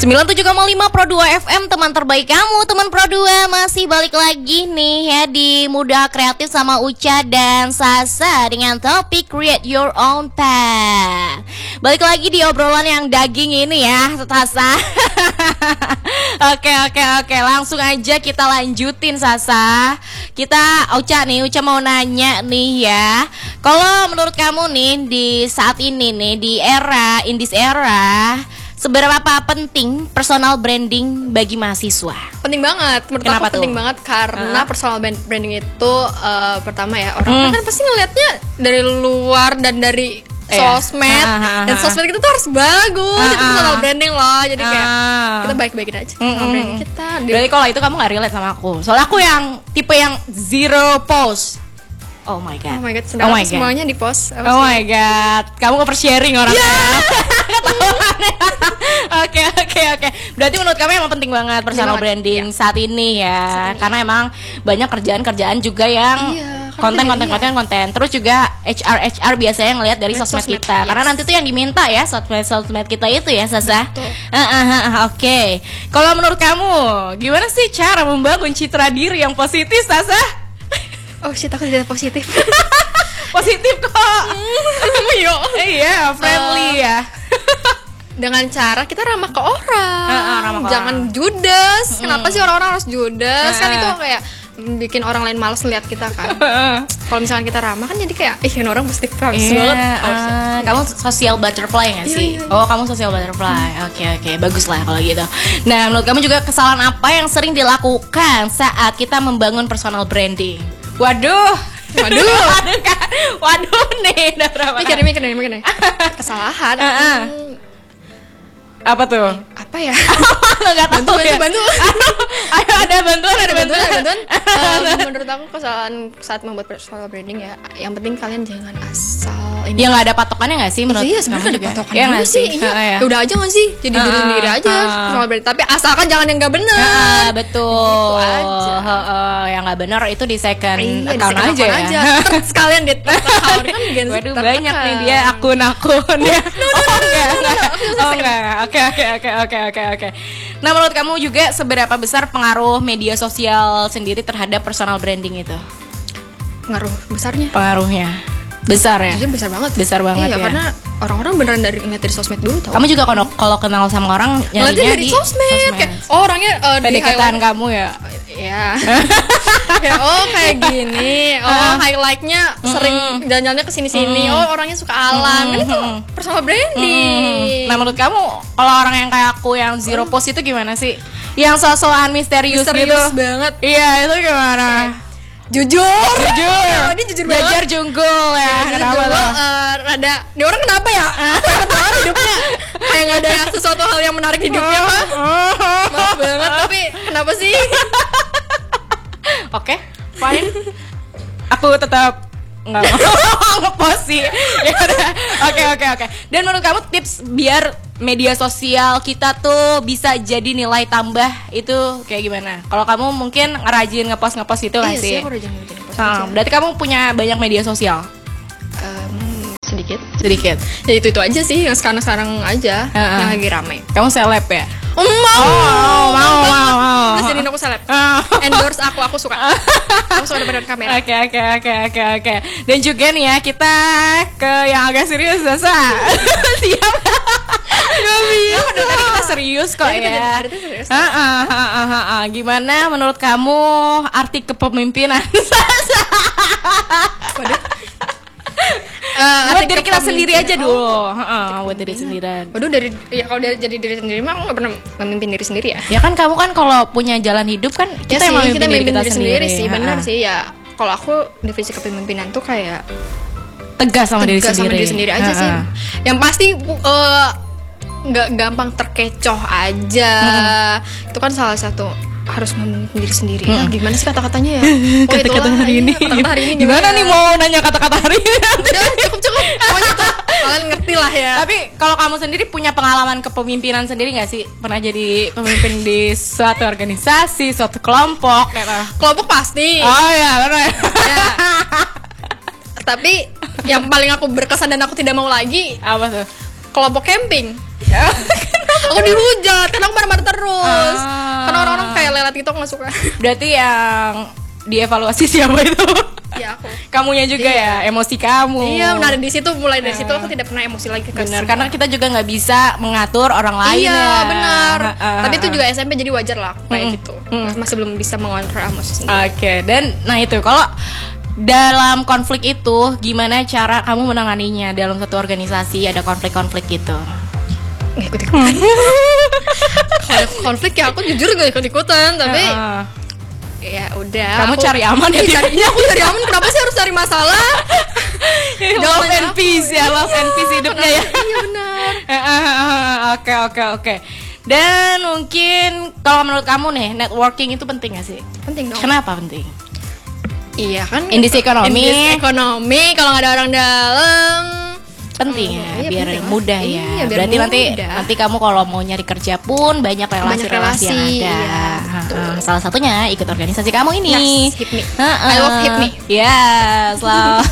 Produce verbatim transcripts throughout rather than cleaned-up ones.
sembilan puluh tujuh koma lima Pro dua F M, teman terbaik kamu. Teman Pro dua masih balik lagi nih ya di Muda Kreatif sama Uca dan Sasa dengan topik Create Your Own Path. Balik lagi di obrolan yang daging ini ya, Sasa. Oke oke oke, langsung aja kita lanjutin, Sasa. Kita Uca nih, Uca mau nanya nih ya. Kalau menurut kamu nih di saat ini nih di era in this era, seberapa penting personal branding bagi mahasiswa? Penting banget, menurut Kenapa aku penting tuh? banget karena Uh-huh. personal branding itu uh, pertama ya orang Hmm. kan pasti ngelihatnya dari luar dan dari Iya. sosmed Uh-huh. dan sosmed kita tuh harus bagus, itu Uh-huh. personal branding loh, jadi kayak Ah. kita baik-baikin aja personal Mm-mm. branding kita. Di- Berarti kalau itu kamu gak relate sama aku. Soalnya aku yang tipe yang zero post. Oh my god. Oh my god, sedang Oh my aku God. semuanya di post. Apa Oh sih? my god, kamu over-sharing orangnya. Ketahuan ya. Oke oke oke. Berarti menurut kamu emang penting banget personal banget, branding saat ini ya. Saat ini. Karena emang banyak kerjaan-kerjaan juga yang Iya, karena konten dari- konten konten konten. Terus juga H R H R biasanya ngelihat dari Lihat sosmed sosmed, kita. yes. Karena nanti tuh yang diminta ya sosmed sosmed kita itu ya, Sasa. Betul. Ah, ah, ah, ah, Oke. Kalau menurut kamu gimana sih cara membangun citra diri yang positif, Sasa? Oh shit, aku tidak positif. Positif kok. Yo. Iya, friendly ya. Dengan cara kita ramah ke orang, Heeh, ramah ke jangan orang. judes. Kenapa sih orang-orang harus judes? Kan Heeh. itu kayak bikin orang lain malas lihat kita kan. Kalau misalkan kita ramah kan jadi kayak ih ini orang positif vibes Iya, banget. ah, kamu social butterfly nggak Iya, sih? iya, iya. Oh, kamu social butterfly. Oke oke, bagus lah kalau gitu. Nah, menurut kamu juga kesalahan apa yang sering dilakukan saat kita membangun personal branding? Waduh, Waduh. waduh kan, waduh nih, udah berapa? Mikir nih, mikir nih, mikir nih. Kesalahan. Heeh. hmm, Apa tuh? apa ya? Nggak tahu Bantu, ya. bantu, bantu. Ayo ada bantuan, ada Ada bantuan, bantuan. ada bantuan. Eh, menurut aku kesalahan saat membuat personal branding ya, yang penting kalian jangan asal ini. Ya nggak ada patokannya nggak sih menurut Iya kamu sebenarnya ada juga? patokan Iya dulu nggak sih. Iya. Heeh, ya. Ya udah aja nggak sih? Jadi diri Heeh, sendiri aja. heeh. personal branding. Tapi asalkan jangan yang nggak benar. Ah, betul. Gitu aja. Heeh, yang nggak benar itu di second Iya, di account second aja, account ya. Terus sekalian di third account kan gen- Waduh, third banyak nih account. dia akun-akun ya. Oh enggak, enggak. no, Oh enggak. Oke oke oke oke oke oke. Nah, menurut kamu juga seberapa besar pengaruh media sosial sendiri terhadap personal branding itu? Pengaruh besarnya. Pengaruhnya besar ya? Jujur besar banget. Besar banget iya, ya. karena orang-orang beneran dari ngeliat dari sosmed dulu tau. Kamu juga kalau kalau kenal sama orang Ngeliatnya nyarinya dari di sosmed. Kayak, oh orangnya uh, di pendekatan highlight. kamu ya. Ya. Kayak oh kayak gini. Oh highlightnya sering jalan-jalannya ke sini-sini. Oh orangnya suka alam. Kan itu personal branding. Nah, menurut kamu kalau orang yang kayak aku yang zero post itu gimana sih? Yang so-soan misterius, Misterius gitu. banget. Iya, itu gimana? Jujur. Jujur. Ya, dia jujur banget. Belajar junggul ya. Kenapa Kenapa tuh? rada dia orang kenapa ya? Apa yang banget hidupnya? Kayak nggak ada sesuatu hal yang menarik di hidupnya mah. Maaf banget tapi kenapa sih? Oke, fine. Aku tetap nggak mau ngepost sih. Ya udah. Oke oke oke. Dan menurut kamu tips biar media sosial kita tuh bisa jadi nilai tambah itu kayak gimana? Kalau kamu mungkin ngerajin ngepost ngepost itu nggak Iya sih? sih, aku udah jangan post Hmm, aja. berarti kamu punya banyak media sosial? Em, sedikit. Sedikit. Ya itu itu aja sih yang sekarang-sekarang aja Heeh. yang lagi rame. Kamu seleb ya? Oh, mau. Oh, mau, mau, mau. Terus jadiin aku seleb. Oh. Endorse aku, aku suka. Aku suka depan kamera. Oke oke oke oke oke. Dan juga nih ya kita ke yang agak serius, Sasa. Siap? Gak bisa. Dari tadi kita serius kok Dari tadi- ya. dari tadi serius. Ah, ah, ah, ah, ah, ah. Gimana menurut kamu arti kepemimpinan, Sasa? Waduh. Eh, Buat arti diri kita kepemimpinan. sendiri aja Oh, dulu. Heeh, buat diri sendiri. Waduh dari ya kalau dari jadi diri sendiri mah aku nggak pernah memimpin diri sendiri ya. Ya kan kamu kan kalau punya jalan hidup kan Ya kita sih, yang memimpin kita diri memimpin kita diri sendiri, sendiri sih, Ha-ha. benar sih ya. Kalau aku definisi kepemimpinan tuh kayak Tegas sama diri tegas sendiri. sama diri sendiri aja sih. Ha-ha. Yang pasti eh, nggak gampang terkecoh aja. Itu kan salah satu harus memimpin diri sendiri. Ah, gimana sih kata-katanya ya? Oh, Kata-kata itulah, hari iya, ini. Kata-kata hari ini Gimana nih mau nanya kata-kata hari ini? Udah cukup cukup. Pokoknya tuh kalian ngerti lah ya. Tapi kalau kamu sendiri punya pengalaman kepemimpinan sendiri nggak sih? Pernah jadi pemimpin di suatu organisasi, suatu kelompok gitu? Kelompok pasti. Oh ya, benar. Ya. Tapi yang paling aku berkesan dan aku tidak mau lagi Apa tuh? kelompok camping. Aku aku dihujat karena aku marah-marah terus. Ah. Karena orang-orang kayak lelet gitu, aku nggak suka. Berarti yang dievaluasi siapa itu? Ya aku. Kamunya juga Iya. ya, emosi kamu. Iya, nah di situ mulai dari situ aku tidak pernah emosi lagi ke Benar, semua. karena kita juga nggak bisa mengatur orang lain. Iya, ya. benar. Ah, ah, Tapi itu ah. juga S M P jadi wajar lah aku kayak Mm-mm. gitu. Mm. Masih belum bisa mengontrol emosi sendiri. Oke, dan nah itu kalau dalam konflik itu gimana cara kamu menanganinya dalam satu organisasi ada konflik-konflik gitu? Nggak ikut-ikutan. Kalau ada konflik ya aku jujur gak ikut-ikutan, tapi Heeh. ya udah. Kamu aku- cari aman ya? Iya, cari, iya, aku cari aman. Kenapa sih harus cari masalah? love Jawabannya and apa? peace ya, love and peace hidupnya ya. Iya benar. Oke oke oke. Dan mungkin kalau menurut kamu nih networking itu penting gak sih? Penting dong. Kenapa penting? Iya kan. In this economy. In this economy kalau nggak ada orang dalam. Penting ya, Iya, biar penting lah. mudah ya. Iya, biar Berarti nanti mudah. nanti kamu kalau mau nyari kerja pun banyak relasi-relasi yang relasi, ada. iya, Heeh. Salah satunya ikut organisasi kamu ini. Yes, hit me. Heeh. I love hit me. Yes, love.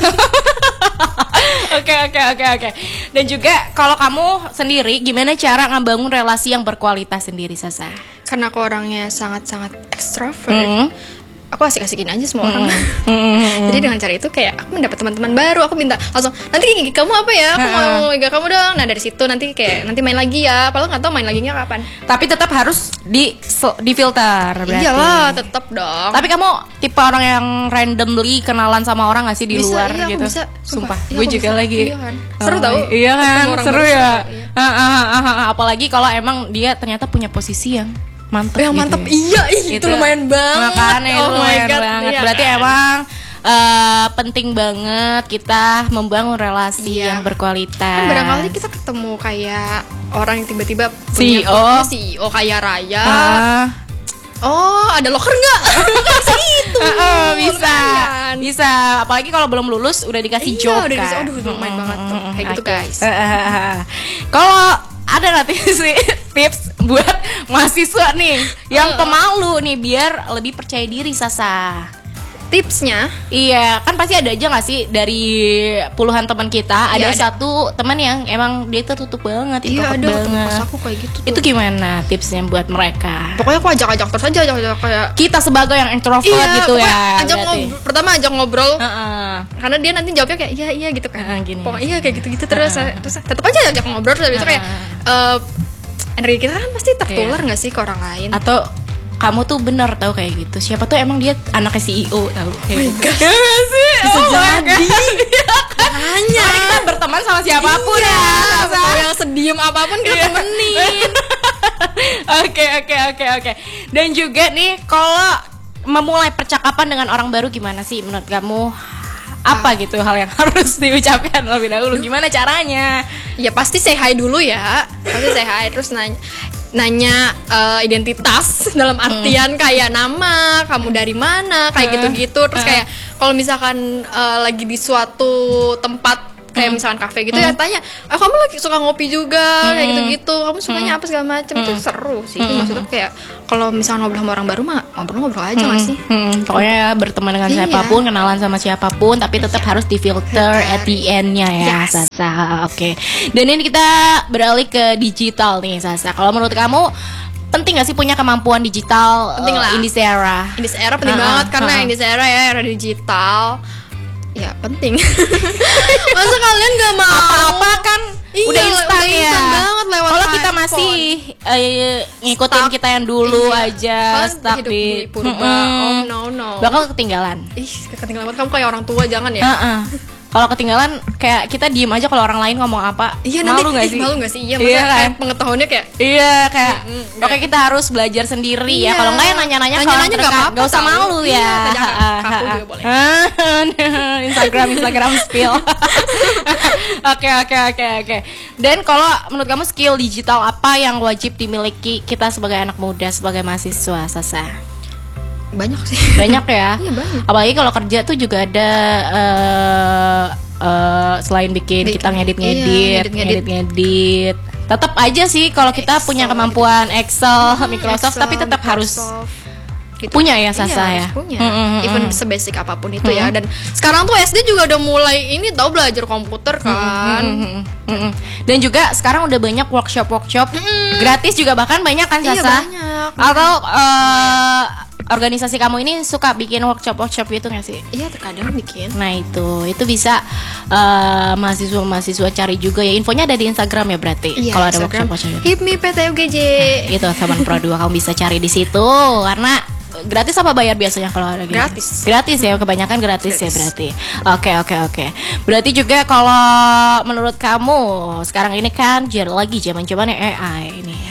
Oke oke oke oke. Dan juga kalau kamu sendiri gimana cara ngebangun relasi yang berkualitas sendiri, Sasa? Karena aku orangnya sangat-sangat extrovert. Mm. Aku asik-asikin aja semua orang. Mm. Jadi dengan cara itu kayak aku mendapat teman-teman baru. Aku minta langsung nanti gigi kamu apa ya? Aku mau gigi kamu dong. Nah dari situ nanti kayak nanti main lagi ya. Padahal nggak tahu main laginya kapan. Tapi tetap harus di di filter berarti. Iyalah, tetap dong. Tapi kamu tipe orang yang randomly kenalan sama orang gak sih di Bisa, luar iya, aku gitu? bisa. Sumpah, Sumpah. Iya, gue aku juga bisa. lagi. Iya kan? Seru Oh, tau. Iya kan, Ketemu orang seru baru, ya. seru, iya. Ah, ah, ah, ah, ah. Apalagi kalau emang dia ternyata punya posisi yang mantep. yang gitu mantap ya. iya ih, itu lumayan banget. Makanya itu Oh my lumayan God, banget. iya Berarti kan? emang eh, penting banget kita membangun relasi Iya. yang berkualitas. Kan barangkali kita ketemu kayak orang yang tiba-tiba C E O. punya C E O kaya raya. Ah. Oh, ada locker nggak? Kasih itu. Ah, ah, bisa, lumayan. bisa. Apalagi kalau belum lulus udah dikasih Iya, job udah kan. dikasih- aduh, lumayan banget tuh. Kayak gitu, Oke. guys. Eh, eh, eh, eh. Kalau ada nanti sih tips buat mahasiswa nih yang pemalu nih biar lebih percaya diri, Sasa. Tipsnya, Iya, kan pasti ada aja gak sih dari puluhan teman kita ada, Iya, ada. satu teman yang emang dia tertutup banget, iya introvert ada temen banget. pas aku kayak gitu tuh. Itu gimana tipsnya buat mereka? Pokoknya aku ajak-ajak terus aja, ajak-ajak kayak Kita sebagai yang introvert iya, gitu pokoknya ya. ajak berarti. ngobrol, pertama ajak ngobrol. Heeh. Karena dia nanti jawabnya kayak iya iya gitu kan. Heeh, gini. Pokoknya iya kayak gitu-gitu terus terus tetap aja ajak ngobrol terus habis itu kayak eh, energi kita kan pasti tertular nggak sih ke orang lain. Atau kamu tuh bener tau kayak gitu. Siapa tuh emang dia anaknya C E O tau kayak gitu. Ya nggak sih? Bisa Oh my jadi. God. Hanya Soalnya kita berteman sama siapapun iya, ya. mau yang sediem apapun kita Iya. temenin. Oke oke oke oke. Dan juga nih kalau memulai percakapan dengan orang baru gimana sih menurut kamu? Apa gitu hal yang harus diucapkan lebih dahulu? Gimana caranya? Ya pasti say hi dulu ya. Pasti say hi terus nanya nanya eh, identitas dalam artian kayak nama, kamu dari mana, kayak gitu-gitu. Terus kayak kalau misalkan eh, lagi di suatu tempat kayak misalkan kafe gitu ya tanya, ah kamu lagi suka ngopi juga kayak gitu-gitu, kamu sukanya apa segala macam. Itu seru sih. Maksudnya kayak kalau misalkan ngobrol sama orang baru mah ngobrol-ngobrol aja nggak sih? Hmm, pokoknya berteman dengan Iya. siapapun, kenalan sama siapapun, tapi tetap harus difilter at the end-nya ya, Yes. Sasa. Oke. Dan ini kita beralih ke digital nih, Sasa. Kalau menurut kamu penting gak sih punya kemampuan digital Penting uh, lah. in this era? In this era penting Ha-ha, banget karena ha-ha. in this era ya era digital. Ya penting. Masa kalian gak mau? Apa-apa kan Iya, udah instan udah ya. instan banget lewat Kalau kita handphone. masih eh, ngikutin Stuck. kita yang dulu Iya. aja Kalian stuck hidup di di purba. Mm-mm. Oh, no, no. bakal ketinggalan. Ih, ketinggalan banget kamu kayak orang tua jangan ya. Heeh. Kalau ketinggalan kayak kita diem aja kalau orang lain ngomong apa. Iya nanti malu gak ih, sih? Malu gak sih? Iya, Iya maksudnya kan? kayak pengetahuannya kayak Iya kayak Mm-mm, oke kita harus belajar sendiri ya. Iya. Kalau enggak ya nanya-nanya kalau Nanya-nanya nggak terdekat. apa-apa Nggak usah tahu. malu Iya, ya. tanya Ha, kaku ha, juga ha. boleh. Instagram Instagram spill. Oke oke oke oke. Dan kalau menurut kamu skill digital apa yang wajib dimiliki kita sebagai anak muda sebagai mahasiswa, Sasa? banyak sih. Banyak ya. Iya, banyak. Apalagi kalau kerja tuh juga ada eh eh, selain bikin Bikin- kita ngedit-ngedit, iya, ngedit-ngedit. ngedit-ngedit. Tetap aja sih kalau kita punya Excel kemampuan Excel, Microsoft, Excel, tapi tetap harus Microsoft. gitu. Punya ya Sasa iya, ya. harus punya. Mm-mm. Even sebasic apapun itu ya. Dan sekarang tuh S D juga udah mulai ini tahu belajar komputer kan. Mm-mm. Mm-mm. Dan juga sekarang udah banyak workshop-workshop gratis juga, bahkan banyak kan Sasa. Iya, banyak. Atau eh, organisasi kamu ini suka bikin workshop-workshop gitu nggak sih? Iya, terkadang bikin. Nah itu, itu bisa eh, mahasiswa-mahasiswa cari juga ya. Infonya ada di Instagram ya berarti. Iya, Kalau ada Instagram. workshop-workshop. Hipmi P T U G J. Itu Saban Pro dua kamu bisa cari di situ karena gratis apa bayar biasanya kalau ada gitu? Gratis. Gratis ya, kebanyakan gratis, Gratis. ya berarti. Oke oke oke. Berarti juga kalau menurut kamu sekarang ini kan jadi lagi zaman-zamannya A I ini.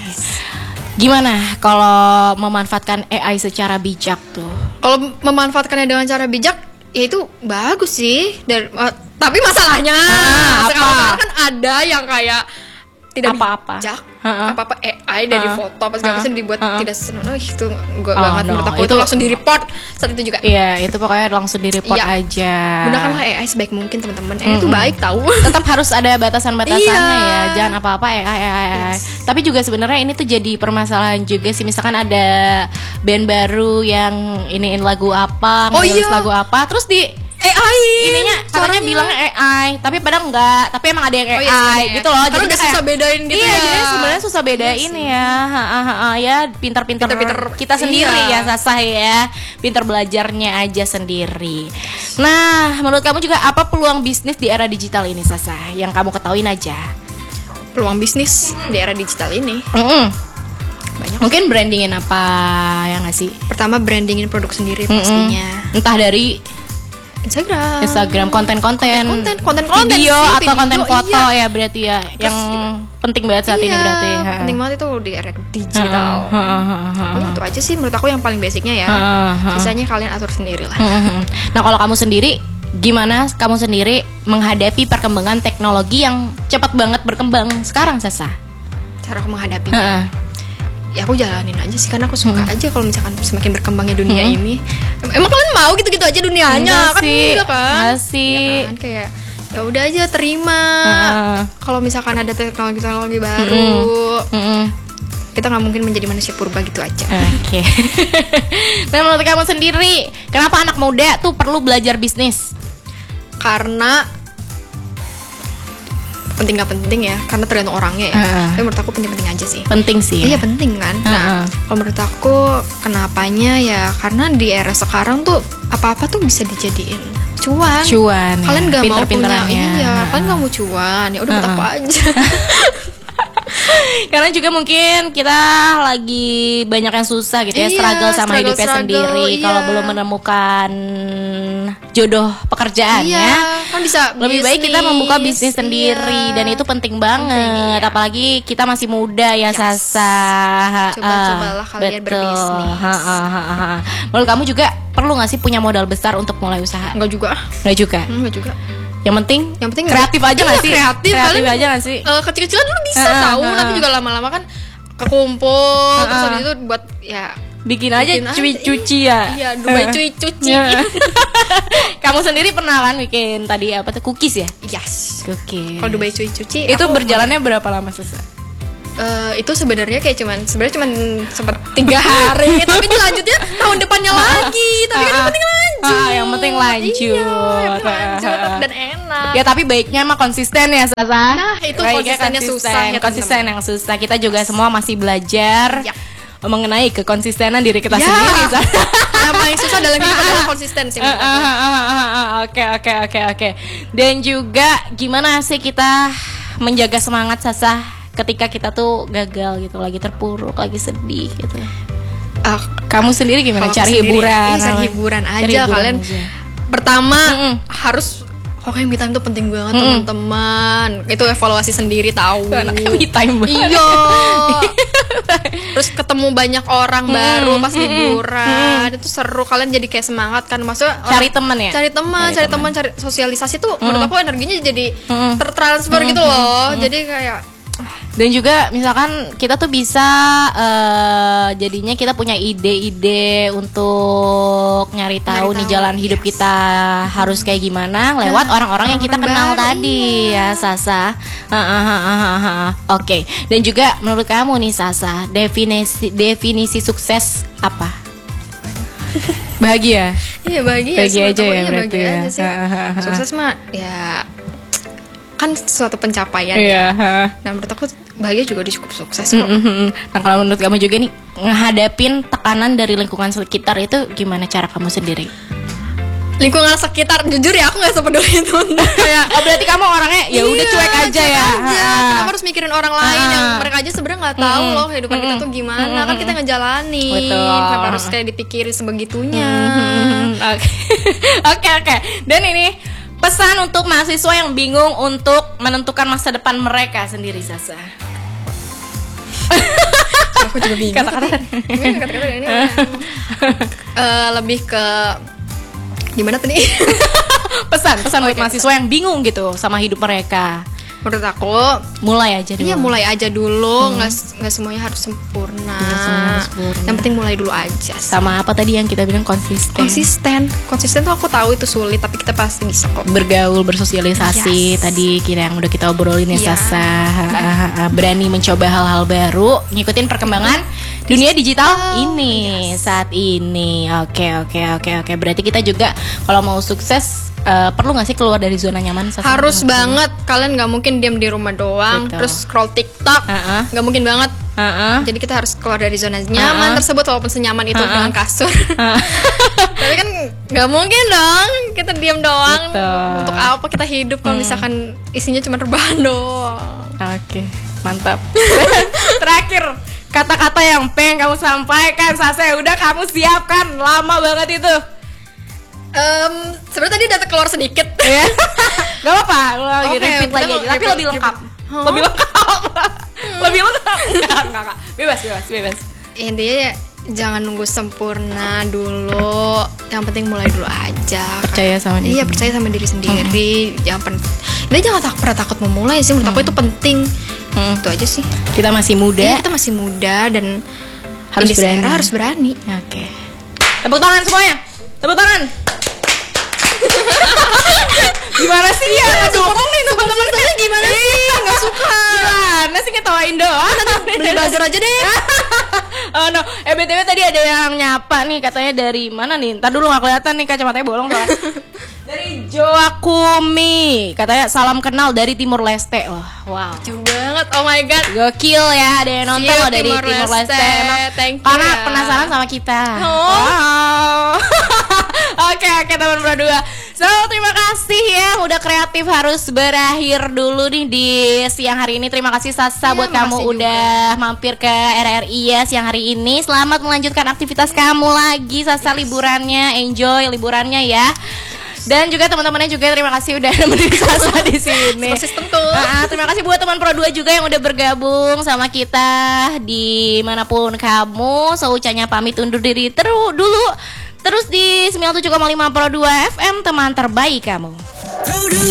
Gimana kalau memanfaatkan A I secara bijak tuh? Kalau memanfaatkannya dengan cara bijak, ya itu bagus sih. Dan uh, tapi masalahnya Ah, sekarang apa? kan ada yang kayak tidak Apa-apa? bijak, Ha-ha. apa-apa A I dari Ha-ha. foto apa segala Ha-ha. macam dibuat Ha-ha. tidak senonoh, itu gue Oh, banget no. menurut aku. Itu- Itu langsung di report saat itu juga. Iya, itu pokoknya langsung di report Iya. aja. Gunakanlah A I sebaik mungkin teman-teman. A I itu baik tahu. Tetap harus ada batasan-batasannya Iya. ya. Jangan apa-apa A I, A I, A I. Yes. Tapi juga sebenarnya ini tuh jadi permasalahan juga sih. Misalkan ada band baru yang iniin lagu apa, Oh, ngerilis iya. lagu apa, terus di A I ininya katanya bilangnya A I, tapi padahal enggak. Tapi emang ada yang A I Oh, iya sih, ada ya. gitu loh. Karena Jadi udah kayak- susah bedain gitu iya, ya. jadi sebenarnya susah bedain ya. Ha, ha, ha, ha. Ya pintar-pintar Pintar-pintar, kita sendiri iya. ya Sasa ya. Pintar belajarnya aja sendiri. Nah, menurut kamu juga apa peluang bisnis di era digital ini Sasa? Yang kamu ketahuin aja. Peluang bisnis di era digital ini Mm-mm. banyak. Mungkin brandingin apa ya nggak sih? Pertama, brandingin produk sendiri Mm-mm. pastinya. Entah dari Instagram. Instagram konten-konten, Konten, konten-konten video sih, atau konten video, foto iya. ya berarti ya. Yang penting banget saat ini Iya, berarti. Ha. penting banget itu di era digital. Ha, ha, ha, ha. Pokoknya itu aja sih menurut aku yang paling basicnya ya. Ha, ha. Sisanya kalian atur sendiri lah. Mhm. Nah kalau kamu sendiri gimana kamu sendiri menghadapi perkembangan teknologi yang cepat banget berkembang sekarang Sasa? Cara aku menghadapinya, Heeh. ya aku jalanin aja sih karena aku suka aja kalau misalkan semakin berkembangnya dunia ini. Em- Emang kalian mau gitu-gitu aja dunianya? Enggak Kan sih, enggak kan? enggak sih. Ya kan, kayak ya udah aja terima. Heeh. Kalau misalkan ada teknologi-teknologi baru, Mhm. kita nggak mungkin menjadi manusia purba gitu aja. Oke. Nah menurut kamu sendiri kenapa anak muda tuh perlu belajar bisnis? Karena penting nggak penting ya, karena tergantung orangnya ya. Heeh. Tapi menurut aku penting-penting aja sih. Penting sih. Iya penting kan. Nah, Heeh. kalau menurut aku kenapanya ya karena di era sekarang tuh apa-apa tuh bisa dijadiin cuan. Cuan. Kalian ya. gak mau punya Pinter-pinterannya. iya, kalian gak mau cuan ya udah buat Heeh. apa aja. Karena juga mungkin kita lagi banyak yang susah gitu ya, Iya, struggle sama hidupnya struggle-struggle, sendiri. iya. Kalau belum menemukan jodoh pekerjaan Iya, ya. kan bisa Lebih baik kita bisnis, membuka bisnis sendiri iya. dan itu penting banget. iya. Apalagi kita masih muda ya Yes. Sasa. Coba-cobalah Ah, kalian betul. berbisnis. Ha, ha, ha, ha. Menurut kamu juga perlu nggak sih punya modal besar untuk mulai usaha? Enggak juga. Nggak juga. Enggak juga. Yang penting, Yang penting kreatif aja nggak Iya, sih? Kreatif, kreatif kalian, aja nggak sih? eh, kecil-kecilan dulu bisa Heeh, tahu, heeh. tapi juga lama-lama kan kekumpul terus Heeh. habis itu buat ya Bikin aja bikin aja, cuci cuci ya. Iya, Dubai cuy cuci. Ya. Kamu sendiri pernah kan bikin tadi apa tuh cookies ya? Yes. Cookies. Kalau Dubai cuy cuci Itu aku- berjalannya berapa lama Sasa? Eh, itu sebenarnya kayak cuman sebenarnya cuman sempat tiga hari tapi dilanjutnya tahun depannya lagi tapi kan yang penting lanjut Ah, yang penting lanjut. iya, yang penting lanjut dan enak Ya tapi baiknya mah konsisten ya Sasa. Nah, itu Baiknya konsistennya susah ya, Konsisten yang susah. Kita juga semua masih belajar Ya. mengenai kekonsistenan diri kita Ya. sendiri. Sasa. yang paling susah dalam hidup adalah konsisten sih Ah, menurut ah, aku. ah, ah, ah, ah. Oke oke oke oke. Dan juga gimana sih kita menjaga semangat Sasa ketika kita tuh gagal gitu, lagi terpuruk, lagi sedih gitu. Ah, Kamu sendiri gimana? kalau aku Cari sendiri, hiburan. iya, cari hiburan aja Cari hiburan kalian aja. pertama Mm-mm. harus pokoknya me time itu penting banget teman-teman itu evaluasi sendiri tahu Anaknya me time banget. iya terus ketemu banyak orang baru pas liburan itu seru kalian jadi kayak semangat kan maksudnya Cari orang- teman ya? cari teman Cari cari teman cari sosialisasi tuh menurut aku energinya jadi Mm. tertransfer gitu loh jadi kayak Dan juga misalkan kita tuh bisa eh, jadinya kita punya ide-ide untuk nyari tahu Nyari nih tahu, jalan hidup yes. kita harus kayak gimana lewat orang-orang yang kita kenal orang-orang baru, tadi ya Sasa. Ah, ah, ah, ah, ah, ah. Oke. Dan juga menurut kamu nih Sasa, definisi definisi sukses apa? Bahagia. Iya bahagia. Bahagia sih, aja ya pokoknya berarti bahagia ya. aja sih. Sukses mah ya kan suatu pencapaian. Iya. Ya. Nah menurut aku bahagia juga udah cukup sukses kok. Mm-hmm. Nah kalau menurut kamu juga nih ngehadapin tekanan dari lingkungan sekitar itu gimana cara kamu sendiri? Lingkungan sekitar jujur ya aku nggak sepeduli itu kayak Oh berarti kamu orangnya ya udah iya, cuek aja ya. Kenapa harus mikirin orang lain Ha. yang mereka aja sebenarnya nggak tahu Mm-mm. loh kehidupan kita tuh gimana. Mm-mm. Kan kita ngejalanin. Betul. Kenapa harus kayak dipikirin sebegitunya. Oke oke oke. Dan ini pesan untuk mahasiswa yang bingung untuk menentukan masa depan mereka sendiri, Sasa. Aku juga bingung. Kata-kata. Tapi- kata-kata ini eh, lebih ke gimana tadi? pesan pesan buat Oke, mahasiswa yang bingung gitu sama hidup mereka. Menurut aku Mulai aja dulu. iya mulai aja dulu, nggak nggak semuanya harus sempurna. Nggak semuanya harus sempurna. Yang penting mulai dulu aja. Sama apa tadi yang kita bilang konsisten. Konsisten, konsisten tuh aku tahu itu sulit, tapi kita pasti bisa kok. Bergaul, bersosialisasi. Yes. Tadi kita yang udah kita obrolin ya, Iya. Sasa. Ha, ha, ha. Berani mencoba hal-hal baru, ngikutin perkembangan dunia digital ini saat ini. Oke oke oke oke. Berarti kita juga kalau mau sukses eh, perlu nggak sih keluar dari zona nyaman, Sasa? Harus banget, kalian nggak mungkin diam di rumah doang, Betul. terus scroll TikTok, Ha-ha. nggak mungkin banget. Ha-ha. Jadi kita harus keluar dari zona nyaman Ha-ha. tersebut walaupun senyaman itu Ha-ha. dengan kasur. Ha. Tapi kan nggak mungkin dong kita diam doang. Betul. Untuk apa kita hidup kalau misalkan isinya cuma rebahan doang? Oke, mantap. Terakhir, kata-kata yang pengen kamu sampaikan, Sasa, udah kamu siapkan, lama banget itu. Em, sebenarnya tadi udah keluar sedikit. Ya, gak apa-apa, lo lagi Oke, repeat kita lagi mau aja, tapi repeat, lebih lengkap. Hah? Lebih lengkap. Lebih lengkap. Enggak, enggak, enggak. Bebas, bebas, bebas. Intinya ya, jangan nunggu sempurna dulu. Yang penting mulai dulu aja. Percaya sama diri. Iya, percaya sama diri sendiri. Jangan pen Dia jangan tak pernah takut memulai sih. Menurut aku itu penting. Hmm. Itu aja sih. Kita masih muda, Iya, kita masih muda dan Harus in this era berani. harus berani. Oke. Tepuk tangan semuanya. Tepuk tangan. Gimana sih ya? Nggak suka nih teman-teman saya gimana sih? Nggak suka. Gimana sih ngetawain doang? Beli buzzer aja deh. Oh no, eh B T W tadi ada yang nyapa nih, katanya dari mana nih? Ntar dulu nggak kelihatan nih, kacamatanya bolong soalnya. Dari Joakumi, katanya salam kenal dari Timur Leste. Wah, wow. Jauh banget. Oh my god. Gokil ya, ada yang nonton See you, loh dari Timor Timur Leste. Leste. Emang Thank you karena ya. penasaran sama kita. Oh. Wow. Oke oke teman berdua. So terima kasih ya, udah kreatif harus berakhir dulu nih di siang hari ini. Terima kasih Sasa Iya, buat kamu makasih udah mampir ke R R I ya siang hari ini. Selamat melanjutkan aktivitas kamu lagi, Sasa, liburannya, enjoy liburannya ya. Dan juga teman-temannya juga terima kasih udah nemenin Sasa di sini. Sistem tuh. Ah, terima kasih buat teman Pro dua juga yang udah bergabung sama kita dimanapun kamu. So Ucanya pamit undur diri terus dulu. Terus di sembilan puluh tujuh koma lima Pro dua F M, teman terbaik kamu.